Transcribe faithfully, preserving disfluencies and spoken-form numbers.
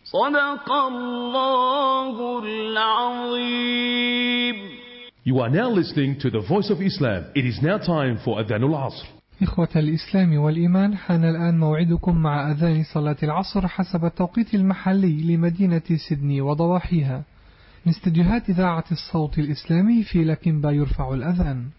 صدق الله العظيم. You are now listening to the Voice of Islam. It is now time for Adhan al-Asr. إخوة الإسلام والإيمان، حان الآن موعدكم مع أذان صلاة العصر حسب التوقيت المحلي لمدينة سيدني وضواحيها. من استديوهات إذاعة الصوت الإسلامي في لكنبا يرفع الأذان.